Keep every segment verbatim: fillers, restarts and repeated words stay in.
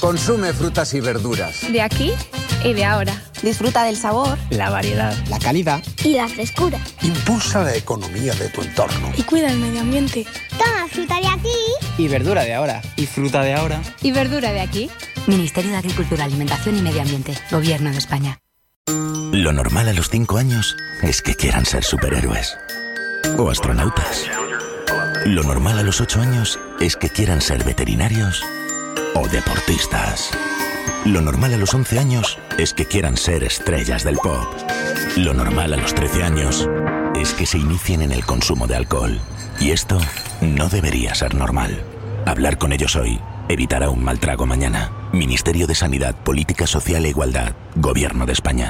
Consume frutas y verduras. De aquí y de ahora. Disfruta del sabor, la variedad, la calidad y la frescura. Impulsa la economía de tu entorno. Y cuida el medio ambiente. Toma fruta de aquí. Y verdura de ahora. Y fruta de ahora. Y verdura de aquí. Ministerio de Agricultura, Alimentación y Medio Ambiente. Gobierno de España. Lo normal a los cinco años es que quieran ser superhéroes. O astronautas. Lo normal a los ocho años es que quieran ser veterinarios o deportistas. Lo normal a los once años es que quieran ser estrellas del pop. Lo normal a los trece años es que se inicien en el consumo de alcohol. Y esto no debería ser normal. Hablar con ellos hoy evitará un mal trago mañana. Ministerio de Sanidad, Política Social e Igualdad. Gobierno de España.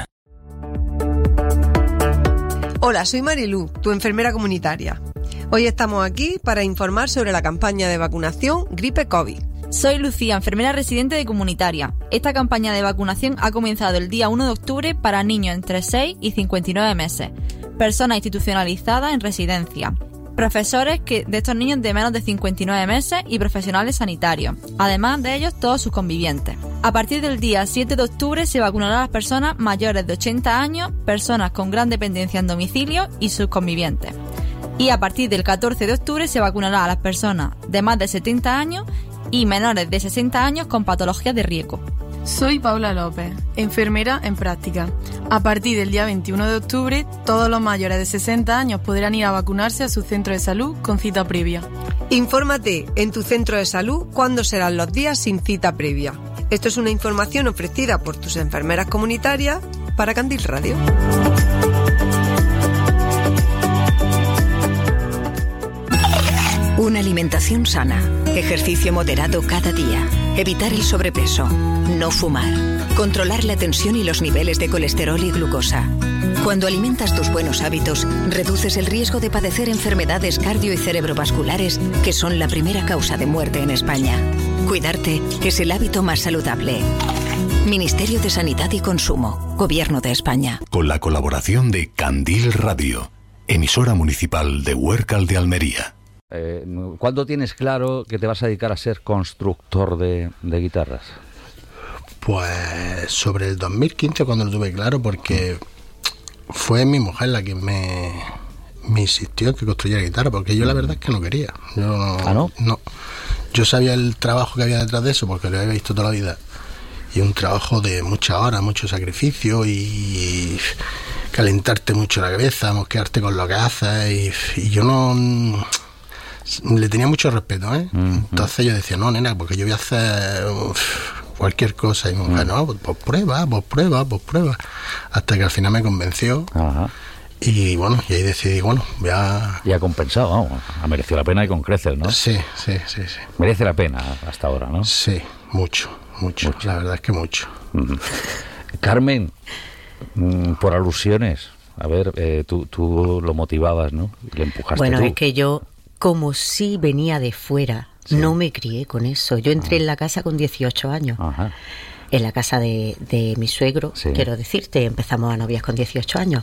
Hola, soy Marilú, tu enfermera comunitaria. Hoy estamos aquí para informar sobre la campaña de vacunación gripe COVID. Soy Lucía, enfermera residente de comunitaria. Esta campaña de vacunación ha comenzado el día uno de octubre para niños entre seis y cincuenta y nueve meses, personas institucionalizadas en residencia, profesores que, de estos niños de menos de cincuenta y nueve meses y profesionales sanitarios, además de ellos todos sus convivientes. A partir del día siete de octubre se vacunará a las personas mayores de ochenta años, personas con gran dependencia en domicilio y sus convivientes. Y a partir del catorce de octubre se vacunará a las personas de más de setenta años y menores de sesenta años con patologías de riesgo. Soy Paula López, enfermera en práctica. A partir del día veintiuno de octubre, todos los mayores de sesenta años podrán ir a vacunarse a su centro de salud con cita previa. Infórmate en tu centro de salud cuándo serán los días sin cita previa. Esto es una información ofrecida por tus enfermeras comunitarias para Candil Radio. Una alimentación sana, ejercicio moderado cada día, evitar el sobrepeso, no fumar, controlar la tensión y los niveles de colesterol y glucosa. Cuando alimentas tus buenos hábitos, reduces el riesgo de padecer enfermedades cardio- y cerebrovasculares que son la primera causa de muerte en España. Cuidarte es el hábito más saludable. Ministerio de Sanidad y Consumo, Gobierno de España. Con la colaboración de Candil Radio, emisora municipal de Huércal de Almería. Eh, ¿Cuándo tienes claro que te vas a dedicar a ser constructor de, de guitarras? Pues sobre el dos mil quince cuando lo tuve claro, porque fue mi mujer la que me, me insistió en que construyera guitarra, porque yo la verdad es que no quería. Yo, ¿Ah, no? No. Yo sabía el trabajo que había detrás de eso, porque lo había visto toda la vida. Y un trabajo de muchas horas, mucho sacrificio y calentarte mucho la cabeza, mosquearte con lo que haces. Y, y yo no... Le tenía mucho respeto, ¿eh? Uh-huh. Entonces yo decía, no, nena, porque yo voy a hacer uf, cualquier cosa. Y mi mujer, uh-huh. no, pues, pues prueba, pues prueba, pues prueba. Hasta que al final me convenció. Uh-huh. Y bueno, y ahí decidí, bueno, voy a... Y ha compensado, vamos, ha merecido la pena y con creces, ¿no? Sí, sí, sí, sí. Merece la pena hasta ahora, ¿no? Sí, mucho, mucho, mucho. La verdad es que mucho. Uh-huh. Carmen, por alusiones, a ver, eh, tú, tú lo motivabas, ¿no? Y le empujaste Bueno, tú. es que yo... Como si venía de fuera, sí. No me crié con eso. Yo entré Ajá. en la casa con dieciocho años, Ajá. en la casa de, de mi suegro, sí. quiero decirte, empezamos a novias con dieciocho años.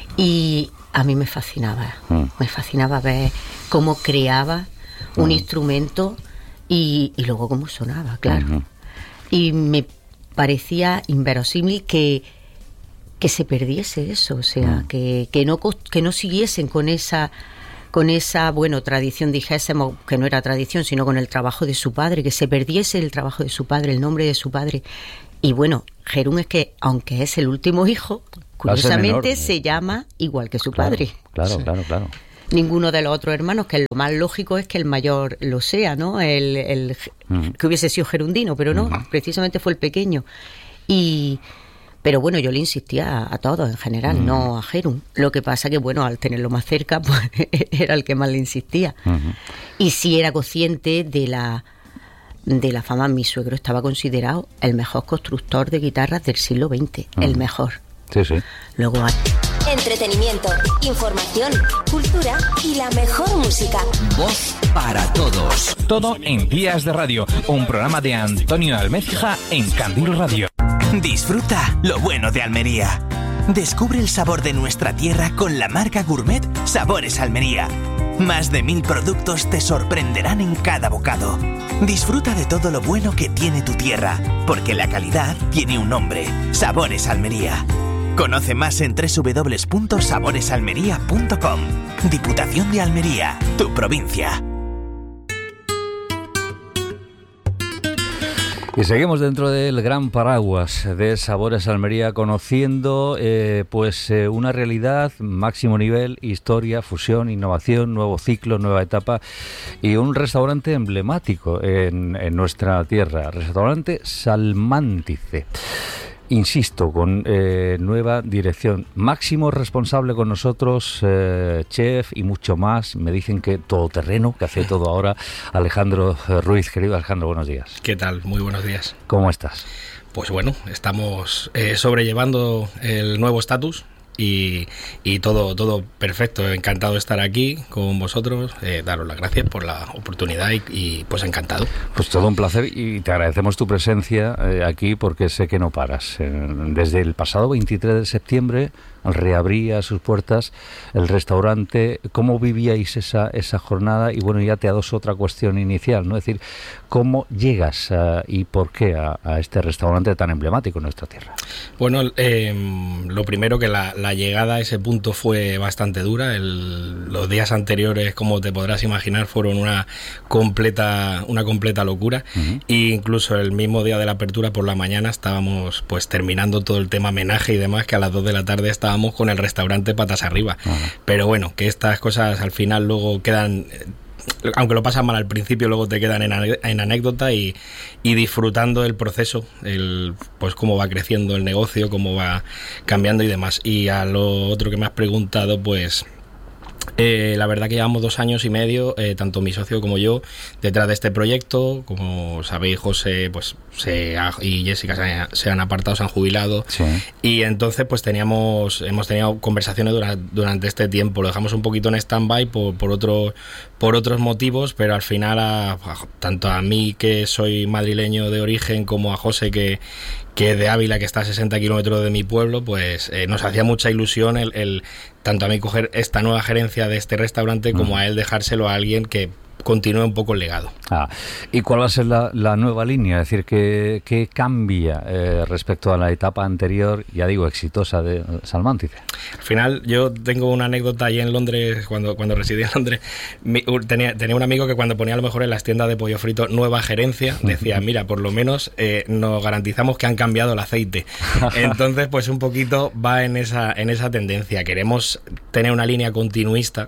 Y a mí me fascinaba, mm. me fascinaba ver cómo creaba un mm. instrumento y, y luego cómo sonaba, claro. Mm-hmm. Y me parecía inverosímil que, que se perdiese eso, o sea, mm. que, que, no, que no siguiesen con esa... con esa, bueno, tradición, dijésemos, que no era tradición, sino con el trabajo de su padre, que se perdiese el trabajo de su padre, el nombre de su padre. Y bueno, Jerún es que, aunque es el último hijo, curiosamente se llama igual que su claro, padre. Claro, sí. claro, claro. Ninguno de los otros hermanos, que lo más lógico es que el mayor lo sea, ¿no? El, el uh-huh. que hubiese sido gerundino, pero no, uh-huh. precisamente fue el pequeño. Y... Pero bueno, yo le insistía a, a todos en general, uh-huh. no a Jerún. Lo que pasa que, bueno, al tenerlo más cerca, pues era el que más le insistía. Uh-huh. Y sí era consciente de la de la fama. Mi suegro estaba considerado el mejor constructor de guitarras del siglo veinte. Uh-huh. El mejor. Sí, sí. Luego hay... Entretenimiento, información, cultura y la mejor música. Voz para todos. Todo en Días de Radio, un programa de Antonio Almecija en Candil Radio. Disfruta lo bueno de Almería. Descubre el sabor de nuestra tierra con la marca Gourmet Sabores Almería. Más de mil productos te sorprenderán en cada bocado. Disfruta de todo lo bueno que tiene tu tierra, porque la calidad tiene un nombre: Sabores Almería. Conoce más en doble u doble u doble u punto sabores almería punto com. Diputación de Almería, tu provincia. Y seguimos dentro del gran paraguas de Sabores Almería, conociendo eh, pues eh, una realidad, máximo nivel, historia, fusión, innovación, nuevo ciclo, nueva etapa y un restaurante emblemático en, en nuestra tierra, restaurante Salmántice. Insisto, con eh, nueva dirección, máximo responsable con nosotros, eh, chef y mucho más. Me dicen que todoterreno, que hace todo ahora, Alejandro Ruiz. Querido Alejandro, buenos días. ¿Qué tal? Muy buenos días. ¿Cómo estás? Pues bueno, estamos eh, sobrellevando el nuevo estatus. Y, y todo todo perfecto, encantado de estar aquí con vosotros, eh, daros las gracias por la oportunidad y, y pues encantado. Pues todo un placer y te agradecemos tu presencia eh, aquí porque sé que no paras. Eh, desde el pasado veintitrés de septiembre reabría sus puertas el restaurante. ¿Cómo vivíais esa esa jornada? Y bueno, ya te adoso otra cuestión inicial, ¿no? Es decir, ¿cómo llegas uh, y por qué a, a este restaurante tan emblemático en nuestra tierra? Bueno, eh, lo primero que la, la llegada a ese punto fue bastante dura. El, los días anteriores, como te podrás imaginar, fueron una completa una completa locura. Uh-huh. E incluso el mismo día de la apertura por la mañana estábamos pues terminando todo el tema homenaje y demás, que a las dos de la tarde estábamos con el restaurante patas arriba. Uh-huh. Pero bueno, que estas cosas al final luego quedan, aunque lo pasas mal al principio, luego te quedan en, en anécdota y, y disfrutando el proceso, el pues cómo va creciendo el negocio, cómo va cambiando y demás. Y a lo otro que me has preguntado, pues Eh, la verdad que llevamos dos años y medio, eh, tanto mi socio como yo, detrás de este proyecto. Como sabéis, José pues se ha, y Jessica se han, se han apartado, se han jubilado. Sí. Y entonces pues teníamos hemos tenido conversaciones durante, durante este tiempo. Lo dejamos un poquito en stand-by por, por, otro, por otros motivos, pero al final a, a, tanto a mí, que soy madrileño de origen, como a José, que que es de Ávila, que está a sesenta kilómetros de mi pueblo, pues eh, nos hacía mucha ilusión el, el tanto a mí coger esta nueva gerencia de este restaurante como a él dejárselo a alguien que continúe un poco el legado. Ah, ¿y cuál va a ser la, la nueva línea? Es decir, ¿qué, qué cambia eh, respecto a la etapa anterior, ya digo, exitosa de Salmántice? Al final, yo tengo una anécdota allí en Londres, cuando, cuando residí en Londres, mi, tenía, tenía un amigo que cuando ponía a lo mejor en las tiendas de pollo frito nueva gerencia, decía, mira, por lo menos eh, nos garantizamos que han cambiado el aceite. Entonces, pues un poquito va en esa, en esa tendencia. Queremos tener una línea continuista.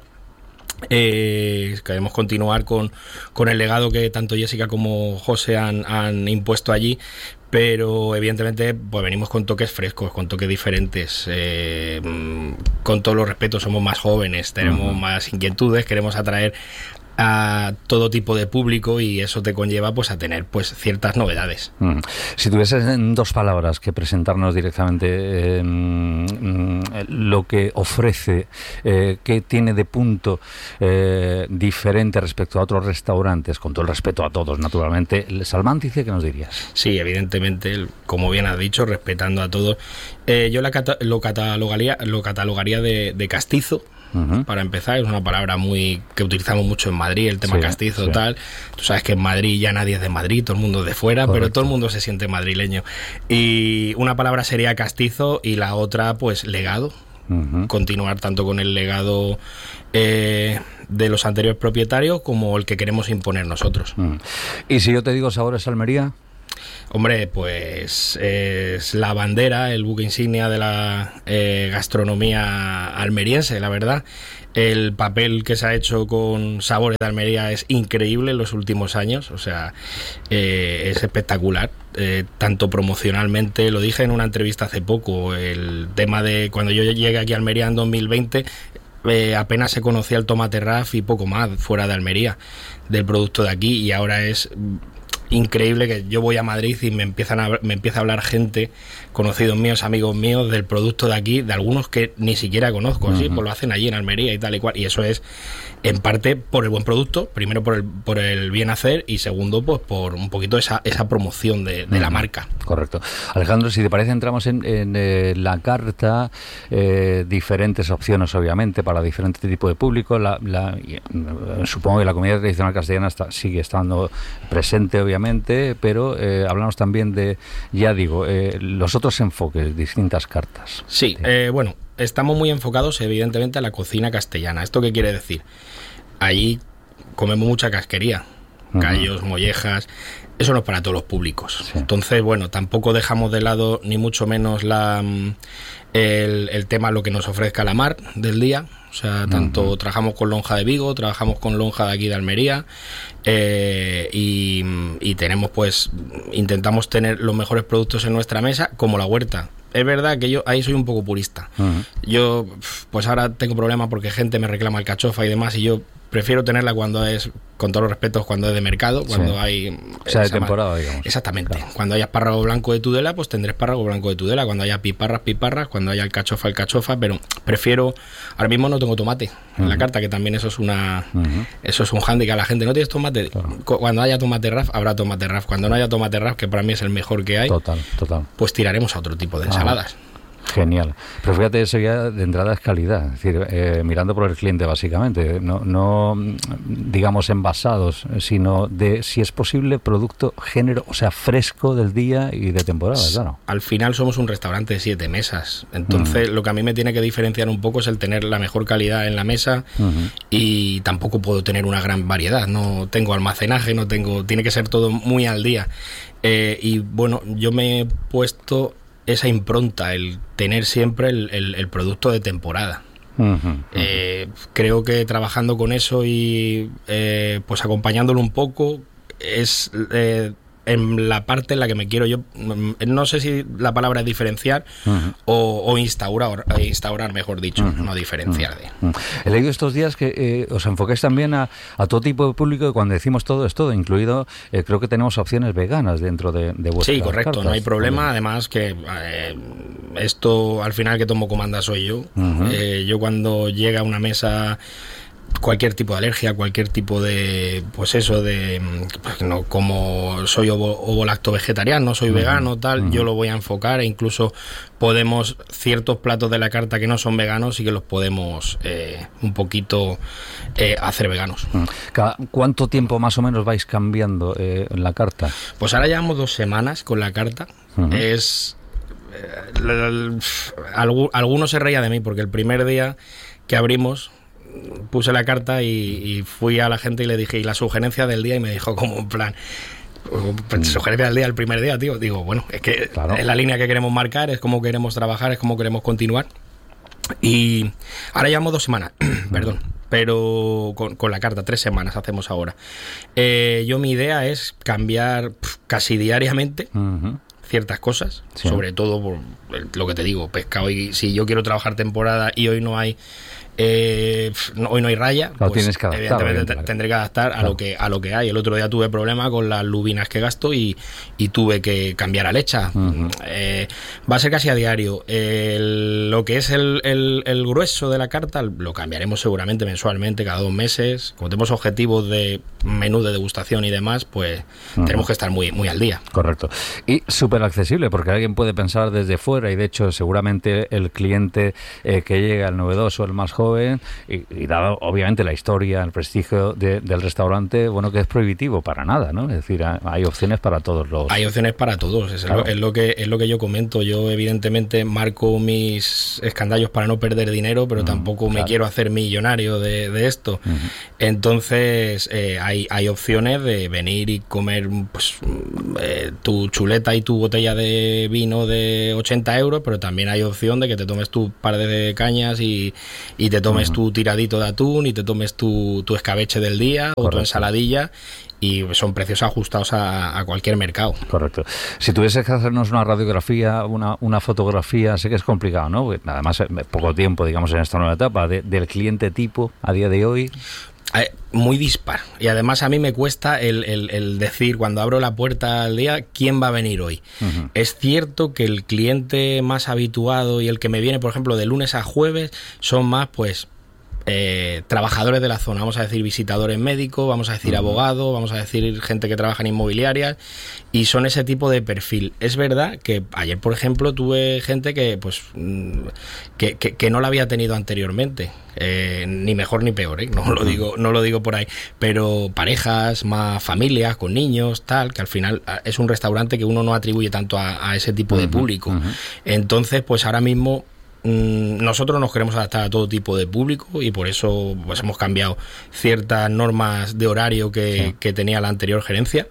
Eh, queremos continuar con, con el legado que tanto Jessica como José han, han impuesto allí, pero evidentemente pues venimos con toques frescos, con toques diferentes, eh, con todos los respetos, somos más jóvenes, tenemos uh-huh. más inquietudes, queremos atraer a todo tipo de público y eso te conlleva pues a tener pues ciertas novedades. Mm. Si tuvieses en dos palabras que presentarnos directamente eh, mm, lo que ofrece, eh, qué tiene de punto eh, diferente respecto a otros restaurantes, con todo el respeto a todos, naturalmente, el Salmántice, ¿qué nos dirías? Sí, evidentemente, como bien has dicho, respetando a todos. Eh, yo la cata- lo catalogaría, lo catalogaría de, de castizo. Uh-huh. Para empezar, es una palabra muy que utilizamos mucho en Madrid, el tema sí, castizo, sí. tal. Tú sabes que en Madrid ya nadie es de Madrid, todo el mundo es de fuera, correcto, pero todo el mundo se siente madrileño. Y una palabra sería castizo y la otra, pues, legado. Uh-huh. Continuar tanto con el legado eh, de los anteriores propietarios como el que queremos imponer nosotros. Uh-huh. ¿Y si yo te digo Sabores Almería? Hombre, pues es la bandera, el buque insignia de la eh, gastronomía almeriense, la verdad. El papel que se ha hecho con Sabores de Almería es increíble en los últimos años, o sea, eh, es espectacular, eh, tanto promocionalmente, lo dije en una entrevista hace poco, el tema de cuando yo llegué aquí a Almería en dos mil veinte, eh, apenas se conocía el tomate raf y poco más fuera de Almería, del producto de aquí, y ahora es increíble que yo voy a Madrid y me empiezan a, me empieza a hablar gente, conocidos míos, amigos míos, del producto de aquí, de algunos que ni siquiera conozco, así, uh-huh. pues lo hacen allí en Almería y tal y cual, y eso es en parte por el buen producto, primero por el por el bien hacer y segundo pues por un poquito esa esa promoción de, de uh-huh. la marca. Correcto. Alejandro, si te parece, entramos en, en eh, la carta, eh, diferentes opciones, obviamente, para diferentes tipos de público. La, la, y, supongo que la comedia tradicional castellana está, sigue estando presente, obviamente, pero eh, hablamos también de, ya digo, eh, los otros enfoques, distintas cartas. Sí, eh, bueno, estamos muy enfocados, evidentemente, a la cocina castellana. ¿Esto qué quiere decir? Allí comemos mucha casquería, uh-huh. callos, mollejas. Eso no es para todos los públicos. Sí. Entonces, bueno, tampoco dejamos de lado ni mucho menos la el, el tema, lo que nos ofrezca la mar del día. O sea, tanto uh-huh. trabajamos con lonja de Vigo, trabajamos con lonja de aquí de Almería, eh, y, y tenemos, pues, intentamos tener los mejores productos en nuestra mesa, como la huerta. Es verdad que yo ahí soy un poco purista. Uh-huh. Yo, pues ahora tengo problemas porque gente me reclama alcachofa y demás, y yo prefiero tenerla cuando es, con todos los respetos, cuando es de mercado, cuando sí. hay... O sea, de temporada, más, digamos. Exactamente. Claro. Cuando haya espárrago blanco de Tudela, pues tendré espárrago blanco de Tudela. Cuando haya piparras, piparras. Cuando haya alcachofa, alcachofa. Pero prefiero... Ahora mismo no tengo tomate uh-huh. en la carta, que también eso es una... Uh-huh. Eso es un hándicap. La gente, ¿no tienes tomate? Claro. Cuando haya tomate raf, habrá tomate raf. Cuando no haya tomate raf, que para mí es el mejor que hay, total, total. pues tiraremos a otro tipo de ensaladas. Ah. Genial. Pero fíjate, eso ya de entrada es calidad, es decir, eh, mirando por el cliente básicamente, no, no digamos envasados, sino de, si es posible, producto, género, o sea, fresco del día y de temporada, claro. Al final somos un restaurante de siete mesas, entonces uh-huh. lo que a mí me tiene que diferenciar un poco es el tener la mejor calidad en la mesa, uh-huh. y tampoco puedo tener una gran variedad, no tengo almacenaje, no tengo, tiene que ser todo muy al día, eh, y bueno, yo me he puesto esa impronta, el tener siempre el, el, el producto de temporada. Uh-huh, uh-huh. Eh, creo que trabajando con eso y eh, pues acompañándolo un poco es eh, en la parte en la que me quiero yo, no sé si la palabra es diferenciar uh-huh. o, o instaurar, instaurar mejor dicho, uh-huh. no diferenciar de. Uh-huh. He leído estos días que eh, os enfocáis también a, a todo tipo de público, y cuando decimos todo es todo, incluido, eh, creo que tenemos opciones veganas dentro de, de vuestras Sí, correcto, cartas. No hay problema, además que eh, esto al final que tomo comanda soy yo. Uh-huh. Eh, yo cuando llega a una mesa cualquier tipo de alergia, cualquier tipo de, pues eso, de, pues no, como soy ovo, ovo lacto vegetariano, soy uh-huh. vegano, tal, uh-huh. yo lo voy a enfocar, e incluso podemos, ciertos platos de la carta que no son veganos, y que los podemos eh, un poquito eh, hacer veganos. ¿Cada cuánto tiempo más o menos vais cambiando eh, en la carta? Pues ahora llevamos dos semanas con la carta. Uh-huh. Es eh, algunos se reía de mí porque el primer día que abrimos puse la carta y, y fui a la gente y le dije, y la sugerencia del día, y me dijo como en plan, pues, sugerencia del día el primer día, tío. Digo, bueno, es que claro. es la línea que queremos marcar, es cómo queremos trabajar, es cómo queremos continuar. Y ahora llevamos dos semanas, perdón, pero con, con la carta, tres semanas hacemos ahora. Eh, yo mi idea es cambiar pff, casi diariamente uh-huh. ciertas cosas, sí. sobre todo por lo que te digo, pescado. Y si yo quiero trabajar temporada y hoy no hay Eh, no, hoy no hay raya, claro, pues tienes que adaptar, evidentemente te, tendré que adaptar claro. a lo que a lo que hay. El otro día tuve problema con las lubinas que gasto y, y tuve que cambiar a lecha. Uh-huh. Eh, va a ser casi a diario. El, lo que es el, el, el grueso de la carta lo cambiaremos seguramente mensualmente, cada dos meses. Como tenemos objetivos de menú de degustación y demás, pues uh-huh. tenemos que estar muy, muy al día. Correcto. Y súper accesible, porque alguien puede pensar desde fuera, y de hecho seguramente el cliente eh, que llega, el novedoso, el más joven, Y, y dado obviamente la historia, el prestigio de, del restaurante, bueno, que es prohibitivo para nada, ¿no? Es decir, hay opciones para todos los... Hay opciones para todos, es, claro. lo, es, lo que, es lo que yo comento. Yo evidentemente marco mis escandallos para no perder dinero, pero uh-huh, tampoco claro. me quiero hacer millonario de, de esto. Uh-huh. Entonces eh, hay, hay opciones de venir y comer pues, eh, tu chuleta y tu botella de vino de ochenta euros, pero también hay opción de que te tomes tu par de cañas y, y te tomes uh-huh. tu tiradito de atún y te tomes tu, tu escabeche del día. Correcto. O tu ensaladilla, y son precios ajustados a, a cualquier mercado. Correcto. Si tuvieses que hacernos una radiografía, una, una fotografía, sé que es complicado, ¿no? Porque además poco tiempo, digamos, en esta nueva etapa, de, del cliente tipo a día de hoy. Eh, muy dispar, y además a mí me cuesta el, el, el decir cuando abro la puerta al día quién va a venir hoy. Uh-huh. Es cierto que el cliente más habituado y el que me viene, por ejemplo, de lunes a jueves, son más pues eh, trabajadores de la zona, vamos a decir visitadores médicos, vamos a decir uh-huh. abogados, vamos a decir gente que trabaja en inmobiliarias, y son ese tipo de perfil. Es verdad que ayer, por ejemplo, tuve gente que pues que, que, que no la había tenido anteriormente, eh, ni mejor ni peor, ¿eh? no lo digo, no lo digo por ahí, pero parejas, más familias con niños, tal, que al final es un restaurante que uno no atribuye tanto a, a ese tipo uh-huh. de público. Uh-huh. Entonces, pues ahora mismo nosotros nos queremos adaptar a todo tipo de público y por eso pues hemos cambiado ciertas normas de horario que, sí. que tenía la anterior gerencia.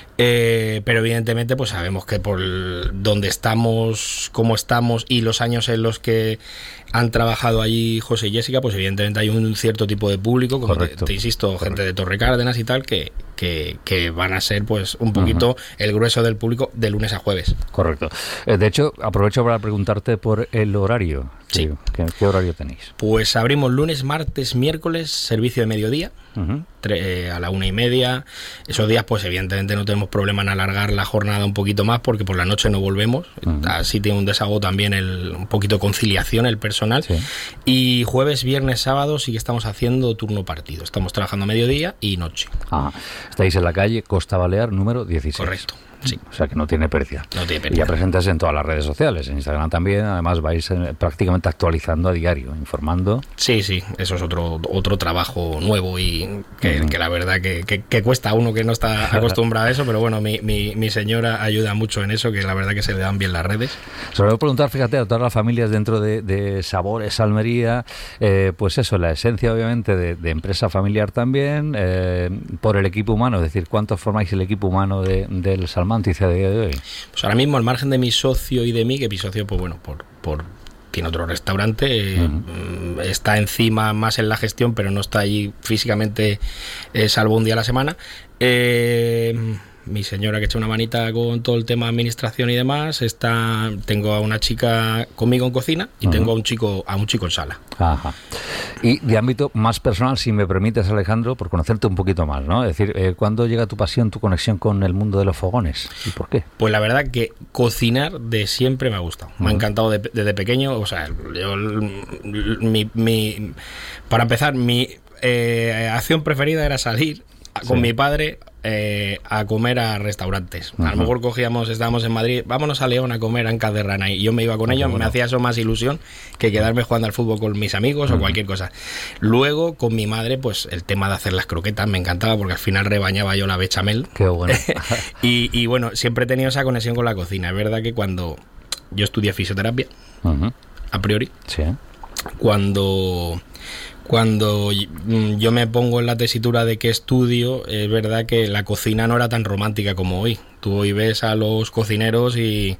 Eh, pero evidentemente pues sabemos que por donde estamos, cómo estamos y los años en los que han trabajado allí José y Jessica, pues evidentemente hay un cierto tipo de público, como te, te insisto, Correcto. gente de Torre Cárdenas y tal, que, que, que van a ser pues un poquito uh-huh. el grueso del público de lunes a jueves. Correcto. Eh, de hecho, aprovecho para preguntarte por el horario. Sí. ¿Qué, qué horario tenéis? Pues abrimos lunes, martes, miércoles, servicio de mediodía, uh-huh. tre- eh, a la una y media. Esos días, pues evidentemente no tenemos problema en alargar la jornada un poquito más porque por la noche no volvemos. Uh-huh. Así tiene un desahogo también el, un poquito de conciliación el personal. Sí. Y jueves, viernes, sábado sí que estamos haciendo turno partido. Estamos trabajando mediodía y noche. Ah, estáis en la calle Costa Balear número dieciséis. Correcto. Sí. O sea que no tiene pérdida. No tiene pérdida. Y ya presentes en todas las redes sociales, en Instagram también, además vais eh, prácticamente actualizando a diario, informando. Sí, sí, eso es otro otro trabajo nuevo y que, uh-huh. que la verdad que, que, que cuesta a uno que no está acostumbrado a eso, pero bueno, mi, mi, mi señora ayuda mucho en eso, que la verdad que se le dan bien las redes. Se lo voy a preguntar, fíjate, a todas las familias dentro de, de Sabores Almería, eh, pues eso, la esencia obviamente de, de empresa familiar también, eh, por el equipo humano, es decir, ¿cuántos formáis el equipo humano de, del Salmán de día de hoy? Pues ahora mismo, al margen de mi socio y de mí, que mi socio, pues bueno, por, por tiene otro restaurante, uh-huh. eh, está encima más en la gestión, pero no está allí físicamente, eh, salvo un día a la semana. Eh, mi señora que echa una manita con todo el tema de administración y demás, está, tengo a una chica conmigo en cocina y uh-huh. tengo a un chico a un chico en sala. Ajá. Y de ámbito más personal, si me permites, Alejandro, por conocerte un poquito más, ¿no? Es decir, eh, ¿cuándo llega tu pasión, tu conexión con el mundo de los fogones? ¿Y por qué? Pues la verdad que cocinar de siempre me ha gustado. Uh-huh. Me ha encantado de, desde pequeño. O sea, yo, mi, mi, para empezar, mi eh, acción preferida era salir con sí. mi padre eh, a comer a restaurantes. Uh-huh. A lo mejor cogíamos, estábamos en Madrid, vámonos a León a comer ancas de rana, y yo me iba con ellos, bueno. me hacía eso más ilusión que quedarme jugando al fútbol con mis amigos uh-huh. o cualquier cosa. Luego, con mi madre, pues el tema de hacer las croquetas me encantaba porque al final rebañaba yo la bechamel. Qué bueno. y, y bueno, siempre he tenido esa conexión con la cocina. Es verdad que cuando yo estudié fisioterapia, uh-huh. a priori, sí. cuando... Cuando yo me pongo en la tesitura de que estudio, es verdad que la cocina no era tan romántica como hoy. Tú hoy ves a los cocineros y,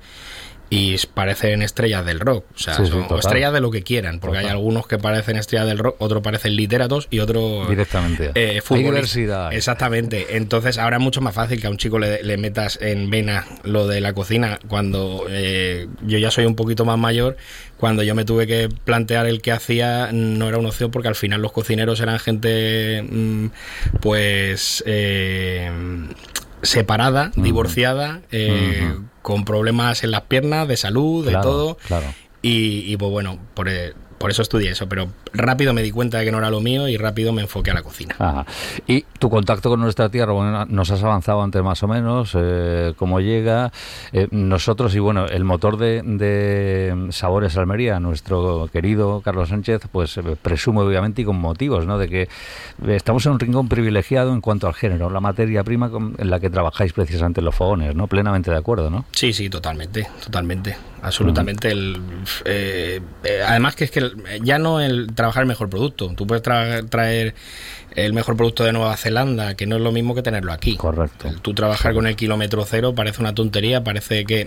y parecen estrellas del rock, o sea, sí, son sí, estrellas de lo que quieran, porque total. Hay algunos que parecen estrellas del rock, otros parecen literatos y otros directamente. Eh, hay diversidad. Exactamente. Entonces ahora es mucho más fácil que a un chico le, le metas en vena lo de la cocina. Cuando eh, yo ya soy un poquito más mayor, cuando yo me tuve que plantear el que hacía, no era una opción porque al final los cocineros eran gente mmm, pues eh, separada, uh-huh. divorciada, eh, uh-huh. con problemas en las piernas, de salud, claro, de todo. Claro. Y, y pues bueno, por, por eso estudié eso, pero rápido me di cuenta de que no era lo mío y rápido me enfoqué a la cocina. Ajá. Y tu contacto con nuestra tierra, bueno, nos has avanzado antes más o menos, eh, cómo llega. Eh, nosotros, y bueno, el motor de, de Sabores Almería, nuestro querido Carlos Sánchez, pues eh, presume obviamente y con motivos, ¿no?, de que estamos en un rincón privilegiado en cuanto al género, la materia prima con, en la que trabajáis precisamente los fogones, ¿no? Plenamente de acuerdo, ¿no? Sí, sí, totalmente, totalmente, absolutamente. Uh-huh. el, eh, eh, además que es que ya no el trabajar el mejor producto, tú puedes tra- traer el mejor producto de Nueva Zelanda, que no es lo mismo que tenerlo aquí. Correcto. El, tú trabajar sí. con el kilómetro cero parece una tontería, parece que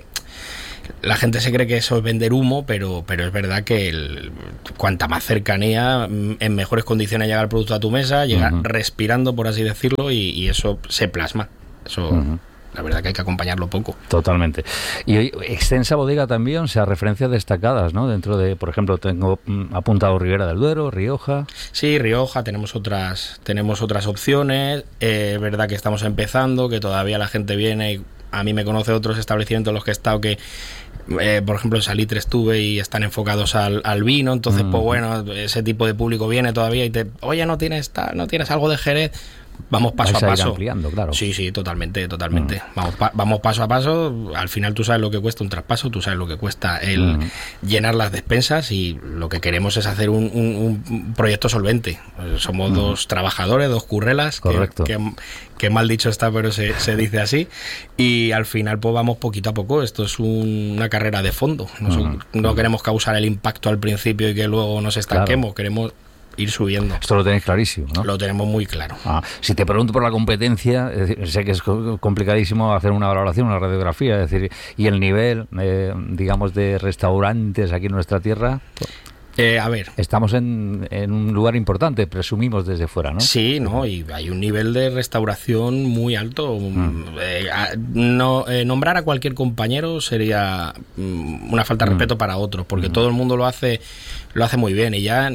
la gente se cree que eso es vender humo, pero, pero es verdad que el, cuanta más cercanía, en mejores condiciones llega el producto a tu mesa, llega uh-huh. respirando, por así decirlo, y, y eso se plasma. Eso... Uh-huh. La verdad que hay que acompañarlo poco. Totalmente. Y hoy, extensa bodega también, o sea, referencias destacadas, ¿no? Dentro de, por ejemplo, tengo mm, apuntado Ribera del Duero, Rioja. Sí, Rioja, tenemos otras tenemos otras opciones. Es eh, verdad que estamos empezando, que todavía la gente viene y A mí me conoce otros establecimientos en los que he estado que, eh, por ejemplo, en Salitre estuve y están enfocados al, al vino, entonces, mm. pues bueno, ese tipo de público viene todavía y te, oye, ¿no tienes, tal, no tienes algo de Jerez? Vamos paso Vais a a paso. Ir ampliando, claro. Sí, sí, totalmente, totalmente. Mm. Vamos, pa- vamos paso a paso. Al final tú sabes lo que cuesta un traspaso, tú sabes lo que cuesta el mm. llenar las despensas y lo que queremos es hacer un, un, un proyecto solvente. Somos mm. dos trabajadores, dos currelas. Correcto. Que, que, que mal dicho está, pero se, se dice así. Y al final pues vamos poquito a poco. Esto es un, una carrera de fondo. No, mm. no queremos causar el impacto al principio y que luego nos estanquemos. Claro. Queremos ir subiendo. Esto lo tenéis clarísimo, ¿no? Lo tenemos muy claro. Ah, si te pregunto por la competencia, es decir, sé que es complicadísimo hacer una valoración, una radiografía, es decir, y el nivel, eh, digamos, de restaurantes aquí en nuestra tierra. Eh, a ver. Estamos en, en un lugar importante, presumimos desde fuera, ¿no? Sí, no, y hay un nivel de restauración muy alto. Mm. Eh, a, no, eh, nombrar a cualquier compañero sería mm, una falta de respeto mm. para otros, porque mm. todo el mundo lo hace, lo hace muy bien y ya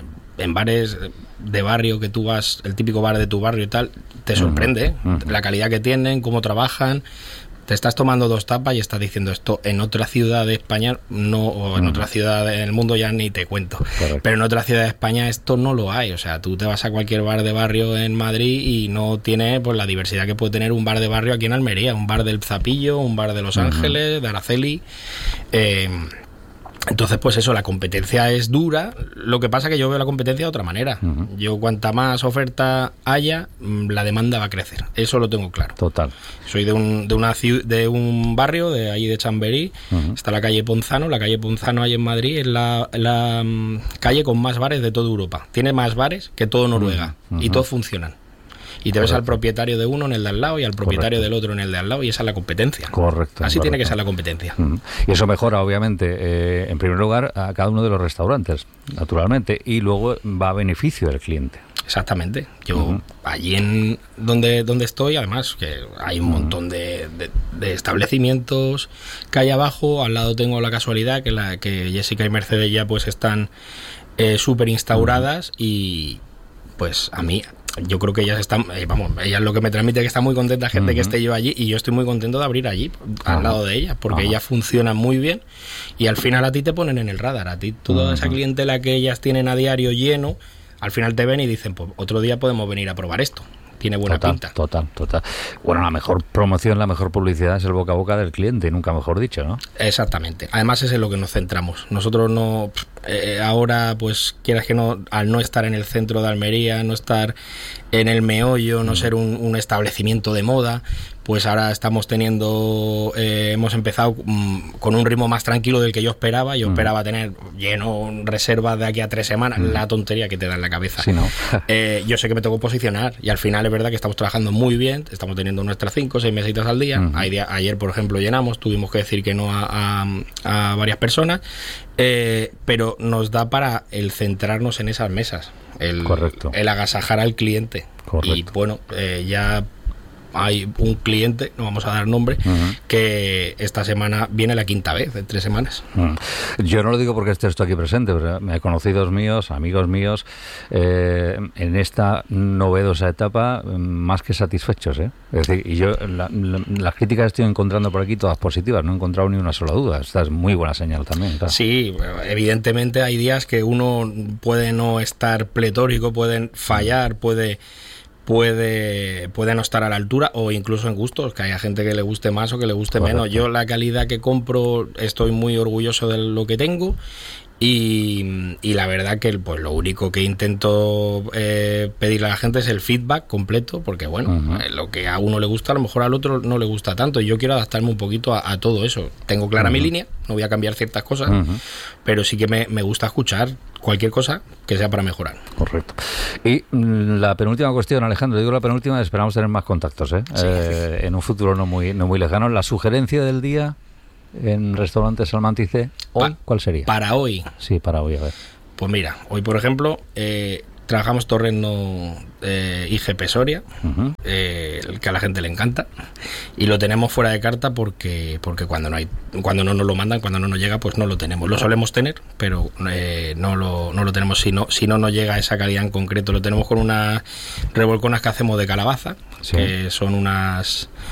en bares de barrio que tú vas, el típico bar de tu barrio y tal, te sorprende uh-huh. Uh-huh. la calidad que tienen, cómo trabajan. Te estás tomando dos tapas y estás diciendo esto en otra ciudad de España, no, o en uh-huh. otra ciudad del mundo ya ni te cuento. Correcto. Pero en otra ciudad de España esto no lo hay. O sea, tú te vas a cualquier bar de barrio en Madrid y no tiene pues la diversidad que puede tener un bar de barrio aquí en Almería, un bar del Zapillo, un bar de Los uh-huh. Ángeles, de Araceli. Eh, Entonces, pues eso, la competencia es dura. Lo que pasa es que yo veo la competencia de otra manera. Uh-huh. Yo, cuanta más oferta haya, la demanda va a crecer. Eso lo tengo claro. Total. Soy de un, de una ciudad, de un barrio, de ahí de Chamberí. Uh-huh. Está la calle Ponzano. La calle Ponzano ahí en Madrid es la, la um, calle con más bares de toda Europa. Tiene más bares que todo Noruega. Uh-huh. Y todos funcionan. Y te Correcto. Ves al propietario de uno en el de al lado y al propietario Correcto. Del otro en el de al lado y esa es la competencia. Correcto. Así correcto. Tiene que ser la competencia. Uh-huh. Y eso mejora, obviamente, eh, en primer lugar, a cada uno de los restaurantes, naturalmente, y luego va a beneficio del cliente. Exactamente. Yo uh-huh. allí en donde, donde estoy, además, que hay un uh-huh. montón de, de, de establecimientos que hay abajo. Al lado tengo la casualidad que, la, que Jessica y Mercedes ya pues están eh, súper instauradas uh-huh. y pues a mí... Yo creo que ellas están, eh, vamos, ellas lo que me transmite es que está muy contenta gente uh-huh. que esté yo allí y yo estoy muy contento de abrir allí, al uh-huh. lado de ellas, porque uh-huh. ellas funcionan muy bien y al final a ti te ponen en el radar, a ti toda uh-huh. esa clientela que ellas tienen a diario lleno, al final te ven y dicen, pues otro día podemos venir a probar esto. Tiene buena total, pinta. Total, total. Bueno, la mejor promoción, la mejor publicidad es el boca a boca del cliente, nunca mejor dicho, ¿no? Exactamente. Además es en lo que nos centramos. Nosotros no, eh, ahora, pues quieras que no, al no estar en el centro de Almería, no estar en el meollo, no mm. ser un, un establecimiento de moda, pues ahora estamos teniendo, eh, hemos empezado um, con un ritmo más tranquilo del que yo esperaba. Yo mm. esperaba tener lleno reservas de aquí a tres semanas, mm. la tontería que te da en la cabeza. Sí, ¿no? eh, yo sé que me tengo que posicionar y al final es verdad que estamos trabajando muy bien, estamos teniendo nuestras cinco o seis mesitas al día. Mm. Hay día, ayer, por ejemplo, llenamos, tuvimos que decir que no a, a, a varias personas, eh, pero nos da para el centrarnos en esas mesas, el, Correcto. el agasajar al cliente. Correcto. Y bueno, eh, ya... hay un cliente, no vamos a dar nombre, uh-huh. que esta semana viene la quinta vez en tres semanas. Uh-huh. Yo no lo digo porque esté esto aquí presente, pero me he conocidos míos, amigos míos, eh, en esta novedosa etapa, más que satisfechos, ¿eh? Es decir, y yo la, la, las críticas que estoy encontrando por aquí todas positivas, no he encontrado ni una sola duda. Esta es muy buena señal también, claro. Sí, evidentemente hay días que uno puede no estar pletórico, pueden fallar, puede... Puede, puede no estar a la altura o incluso en gustos, que haya gente que le guste más o que le guste Correcto. Menos. Yo la calidad que compro estoy muy orgulloso de lo que tengo y, y la verdad que pues lo único que intento eh, pedirle a la gente es el feedback completo, porque bueno, uh-huh. eh, lo que a uno le gusta a lo mejor al otro no le gusta tanto y yo quiero adaptarme un poquito a, a todo eso. Tengo clara uh-huh. mi línea, no voy a cambiar ciertas cosas, uh-huh. pero sí que me, me gusta escuchar cualquier cosa que sea para mejorar. Correcto. Y la penúltima cuestión, Alejandro, digo la penúltima, esperamos tener más contactos, ¿eh? Sí. Eh, en un futuro no muy, no muy lejano. La sugerencia del día en restaurantes Almantice, ¿hoy pa- cuál sería? Para hoy. Sí, para hoy, a ver. Pues mira, hoy por ejemplo, eh, trabajamos torrendo eh, I G P Soria, uh-huh. eh, el que a la gente le encanta, y lo tenemos fuera de carta porque porque cuando no hay, cuando no nos lo mandan, cuando no nos llega, pues no lo tenemos. Lo solemos tener, pero eh, no lo no lo tenemos si no si no nos llega esa calidad en concreto. Lo tenemos con unas revolconas que hacemos de calabaza, sí. que son unas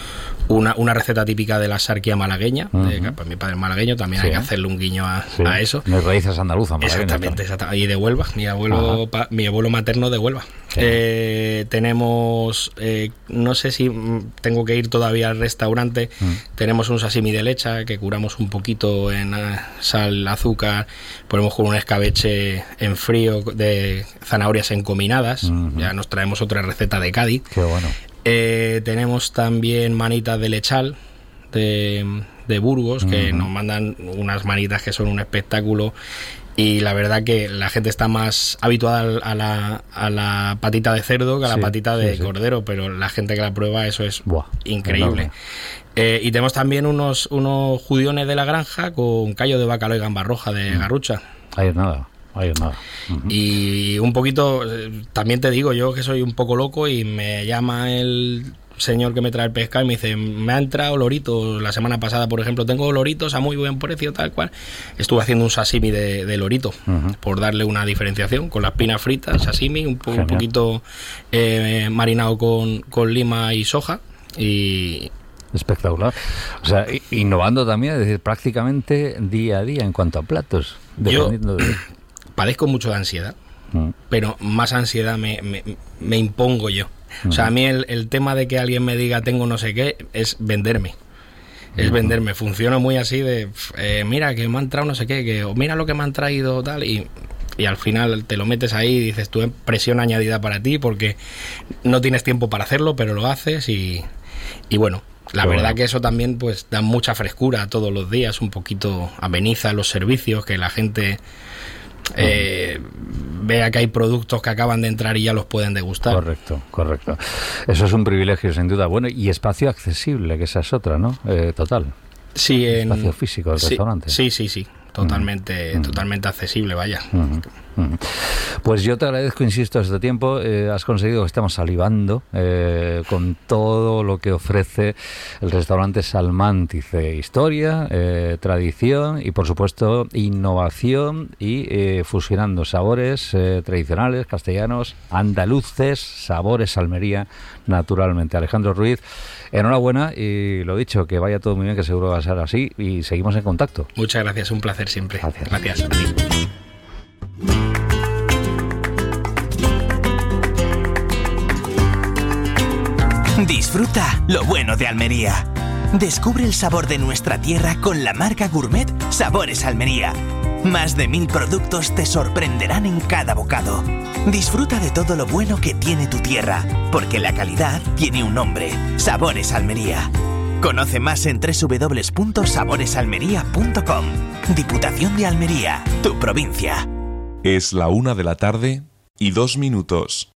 Una, una receta típica de la sarquía malagueña, uh-huh. de, pues mi padre es malagueño, también sí. hay que hacerle un guiño a, sí. a eso. De raíces andaluzas, exactamente, exactamente, y de Huelva, mi abuelo, pa, mi abuelo materno de Huelva. Sí. Eh, tenemos, eh, no sé si tengo que ir todavía al restaurante, uh-huh. tenemos un sashimi de lecha que curamos un poquito en uh, sal, azúcar, ponemos con un escabeche en frío de zanahorias encominadas, uh-huh. ya nos traemos otra receta de Cádiz. Qué bueno. Eh, tenemos también manitas de lechal de, de Burgos, que uh-huh. nos mandan unas manitas que son un espectáculo, y la verdad que la gente está más habituada a la, a la patita de cerdo que a la sí, patita de sí, cordero, sí. pero la gente que la prueba, eso es Buah, increíble. Eh, y tenemos también unos, unos judiones de la granja con callo de bacalao y gamba roja de uh-huh. Garrucha. Ahí es nada. Ahí es nada. Uh-huh. Y un poquito, también te digo, yo que soy un poco loco, y me llama el señor que me trae el pescado y me dice, me ha entrado lorito la semana pasada, por ejemplo, tengo loritos a muy buen precio, tal cual. Estuve haciendo un sashimi de, de lorito, uh-huh. por darle una diferenciación, con las pinas fritas, sashimi, un, po- un poquito eh, marinado con, con lima y soja, y... Espectacular. O sea, innovando también, es decir, prácticamente día a día en cuanto a platos. Dependiendo yo de... padezco mucho de ansiedad, mm. pero más ansiedad me, me, me impongo yo. Mm. O sea, a mí el, el tema de que alguien me diga tengo no sé qué es venderme. Es mm. venderme. Funciona muy así de, eh, mira, que me han traído no sé qué, que, o mira lo que me han traído, tal, y... y al final te lo metes ahí y dices, tú, presión añadida para ti, porque no tienes tiempo para hacerlo, pero lo haces, y, y bueno... La Qué verdad bueno. que eso también pues da mucha frescura todos los días, un poquito ameniza los servicios, que la gente eh, vea que hay productos que acaban de entrar y ya los pueden degustar. Correcto, correcto. Eso es un privilegio sin duda. Bueno, y espacio accesible, que esa es otra, ¿no? Eh, total. Sí, en... espacio físico del sí, restaurante. Sí, sí, sí. Totalmente, mm. totalmente accesible, vaya. Mm. Mm. Pues yo te agradezco, insisto, este tiempo. Eh, has conseguido que estemos salivando eh, con todo lo que ofrece el restaurante Salmántice. Historia, eh, tradición y, por supuesto, innovación, y eh, fusionando sabores eh, tradicionales, castellanos, andaluces, sabores Almería, naturalmente. Alejandro Ruiz, enhorabuena, y lo dicho, que vaya todo muy bien, que seguro va a ser así, y seguimos en contacto. Muchas gracias, un placer siempre. Gracias. Gracias a ti. Disfruta lo bueno de Almería. Descubre el sabor de nuestra tierra con la marca gourmet Sabores Almería. Más de mil productos te sorprenderán en cada bocado. Disfruta de todo lo bueno que tiene tu tierra, porque la calidad tiene un nombre: Sabores Almería. Conoce más en doble u doble u doble u punto sabores almería punto com. Diputación de Almería, tu provincia. Es la una de la tarde y dos minutos.